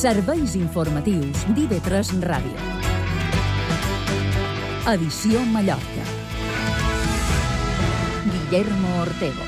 Serveis informatius d'IV3 Ràdio. Edició Mallorca. Guillermo Ortego.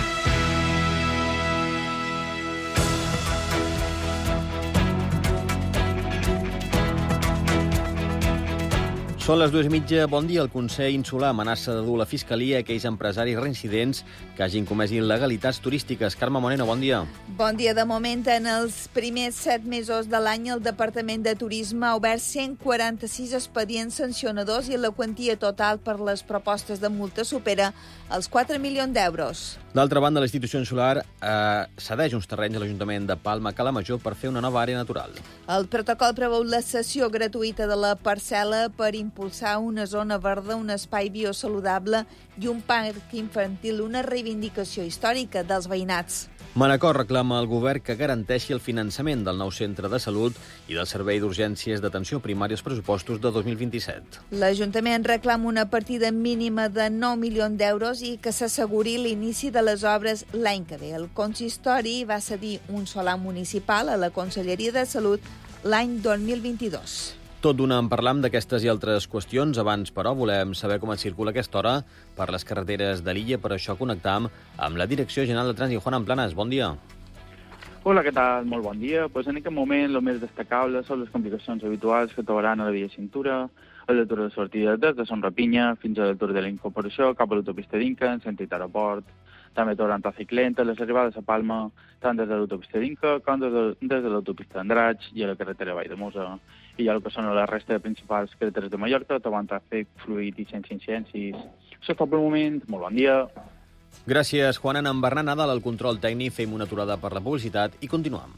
Són les 2:30. Bon dia. El Consell Insular amenaça de dur la Fiscalia a aquells empresaris reincidents que hagin comès il·legalitats turístiques. Carme Moreno, bon dia. Bon dia. De moment, en els primers 7 mesos de l'any, el Departament de Turisme ha obert 146 expedients sancionadors i la quantia total per les propostes de multa supera els 4 milions d'euros. D'altra banda, la institució insular cedeix uns terrenys a l'Ajuntament de Palma Cala Major per fer una nova àrea natural. El protocol preveu la cessió gratuïta de la parcel·la per impulsar una zona verda, un espai biosaludable i un parc infantil, una reivindicació històrica dels veïnats. Manacor reclama al govern que garanteixi el finançament del nou centre de salut i del servei d'urgències d'atenció primària als pressupostos de 2027. L'Ajuntament reclama una partida mínima de 9 milions d'euros i que s'asseguri l'inici de les obres l'any que ve. El consistori va cedir un solar municipal a la Conselleria de Salut l'any 2022. Tot d'una en parlam d'aquestes i altres qüestions. Abans, però, volem saber com es circula a aquesta hora per les carreteres de l'illa. Per això connectam amb la Direcció General de Trànsit. Juan Amplanas, bon dia. Hola, què tal? Molt bon dia. Pues en aquest moment el més destacable són les complicacions habituals que trobaran a la via Cintura, a l'atur de sortida des de Son Rapinya fins a l'atur de la Incorporació, cap a l'autopista d'Inca, en sentit aeroport. També trobaran tràfic lent a les arribades a Palma, tant des de l'autopista d'Inca com des de l'autopista d'Andratx i a la carretera Valldemossa. I ja el que són la resta de principals carreteres de Mallorca, trobant tràfic fluid i sense incidències. Això és tot pel moment. Molt bon dia. Gràcies, Juan. En Bernat Nadal, al control tècnic, fem una aturada per la publicitat i continuem.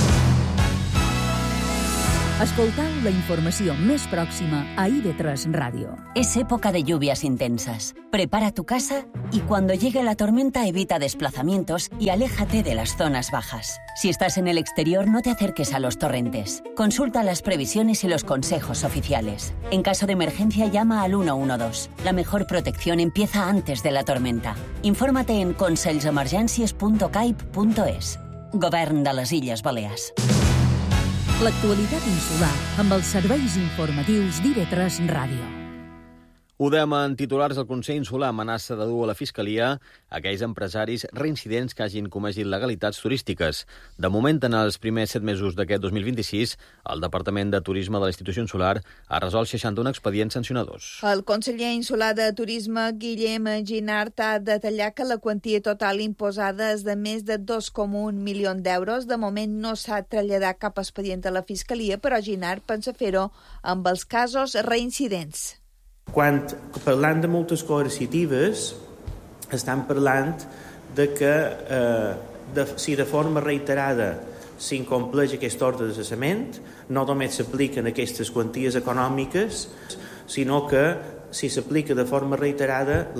Escoltau la informació més pròxima a IV3 Radio. Es época de lluvias intensas. Prepara tu casa y cuando llegue la tormenta evita desplazamientos y aléjate de las zonas bajas. Si estás en el exterior, no te acerques a los torrentes. Consulta las previsiones y los consejos oficiales. En caso de emergencia, llama al 112. La mejor protección empieza antes de la tormenta. Infórmate en conselsemergències.caip.es. Govern de les Illes Balears. L'actualitat insular amb els serveis informatius d'IV3 Ràdio. Ho dèiem en titulars. El Consell Insular amenaça de dur a la Fiscalia aquells empresaris reincidents que hagin comès il·legalitats turístiques. De moment, en els primers 7 mesos d'aquest 2026, el Departament de Turisme de la institució insular ha resolt 61 expedients sancionadors. El conseller insular de Turisme, Guillem Ginart, ha detallat que la quantia total imposada és de més de 2,1 milions d'euros. De moment no s'ha traslladat cap expedient a la Fiscalia, però Ginart pensa fer-ho amb els casos reincidents. Quan parlant de multes coercitives, estan parlant de que si de forma reiterada s'incompleix aquest ordre de cessament, no només s'apliquen aquestes quanties econòmiques, sinó que si s'aplica de forma reiterada,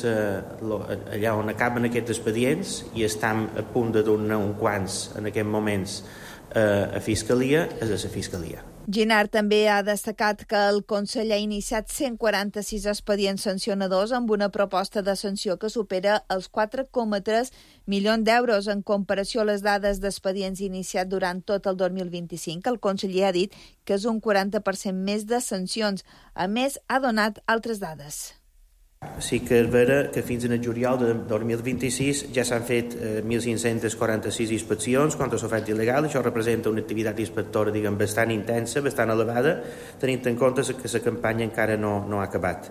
allà on acaben aquests expedients i estan a punt de donar uns quants en aquests moments a Fiscalia, és a la Fiscalia. Ginart també ha destacat que el Consell ha iniciat 146 expedients sancionadors amb una proposta de sanció que supera els 4,3 milions d'euros en comparació a les dades d'expedients iniciats durant tot el 2025. El conseller ha dit que és un 40% més de sancions. A més, ha donat altres dades. Sí que és vera que fins en el juliol de 2026 ja s'han fet 1.546 inspeccions contra l'oferta il·legal. Això representa una activitat inspectora, bastant intensa, bastant elevada, tenint en compte que la campanya encara no ha acabat.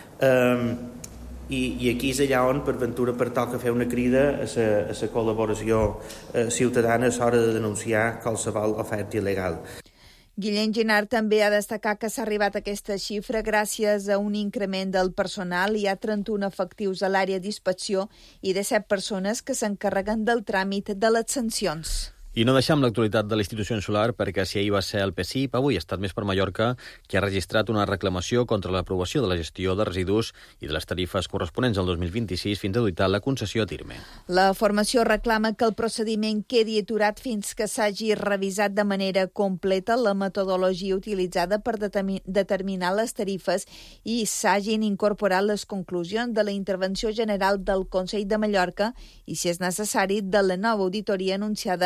I aquí és allà on, per ventura, pertoca fer una crida a la col·laboració ciutadana a l'hora de denunciar qualsevol oferta il·legal. Guillem Ginart també ha destacat que s'ha arribat a aquesta xifra gràcies a un increment del personal. Hi ha 31 efectius a l'àrea d'inspecció i de 7 persones que s'encarreguen del tràmit de les sancions. I no deixem l'actualitat de la institució insular perquè si ahir va ser el PSIP, avui ha estat Més per Mallorca, que ha registrat una reclamació contra l'aprovació de la gestió de residus i de les tarifes corresponents al 2026 fins a dotar la concessió a Tirme. La formació reclama que el procediment quedi aturat fins que s'hagi revisat de manera completa la metodologia utilitzada per determinar les tarifes i s'hagin incorporat les conclusions de la intervenció general del Consell de Mallorca i, si és necessari, de la nova auditoria anunciada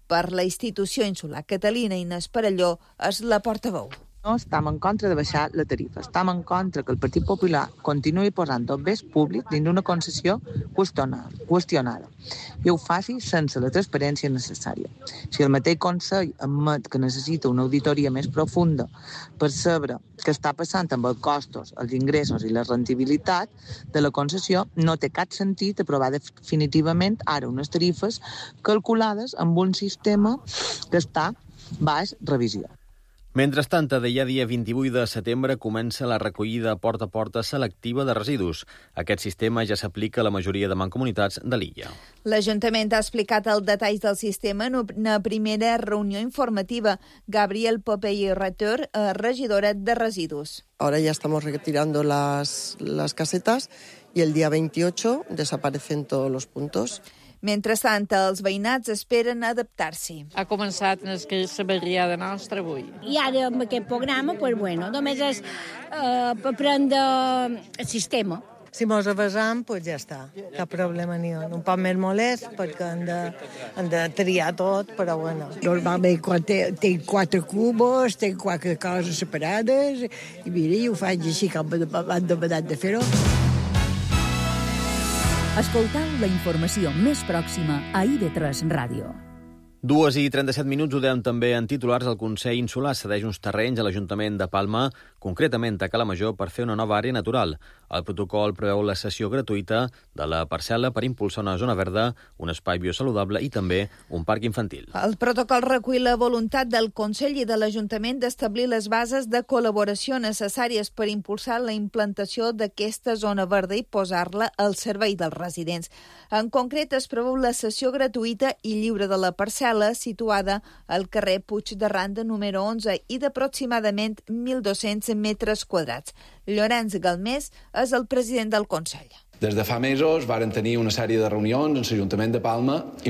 Per la institució insular Catalina, Inés Perelló és la portaveu. No estem en contra de baixar la tarifa. Estem en contra que el Partit Popular continuï posant els béns públics dins d'una concessió qüestionada i ho faci sense la transparència necessària. Si el mateix Consell admet que necessita una auditoria més profunda per saber què està passant amb els costos, els ingressos i la rendibilitat de la concessió, no té cap sentit aprovar definitivament ara unes tarifes calculades amb un sistema que està baix revisió. Mentrestant, ja dia 28 de setembre comença la recollida porta a porta selectiva de residus. Aquest sistema ja s'aplica a la majoria de mancomunitats de l'illa. L'Ajuntament ha explicat els detalls del sistema en una primera reunió informativa. Gabriel Popeye Rateur, regidora de residus. Ahora ya estamos retirando las casetas y el día 28 desaparecen todos los puntos. Mentrestant, els veïnats esperen adaptar-s'hi. Ha començat aquesta barriada nostra avui. I ara amb aquest programa, només és per prendre el sistema. Si mos avasam, ja està, cap problema ni un. Un poc més molest perquè han de triar tot, però bueno. Normalment quan té 4 cubos, té 4 coses separades, i mira, ho faig així com m'han demanat de fer-ho. Escoltau la informació més pròxima a IB3 Ràdio. 2:37, ho dèiem també en titulars. El Consell Insular cedeix uns terrenys a l'Ajuntament de Palma, concretament a Calamajor, per fer una nova àrea natural. El protocol preveu la cessió gratuïta de la parcel·la per impulsar una zona verda, un espai biosaludable i també un parc infantil. El protocol recull la voluntat del Consell i de l'Ajuntament d'establir les bases de col·laboració necessàries per impulsar la implantació d'aquesta zona verda i posar-la al servei dels residents. En concret, es preveu la cessió gratuïta i lliure de la parcel·la situada al carrer Puig de Randa número 11 i d'aproximadament 1.200 metres quadrats. Llorenç Galmés és el president del Consell. Des de fa mesos varen tenir una sèrie de reunions en l'Ajuntament de Palma